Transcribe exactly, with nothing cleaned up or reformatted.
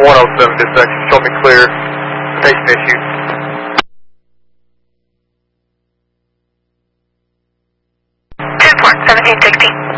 one oh seven dispatch. Show me clear. Station issue. ten four, seventeen sixteen.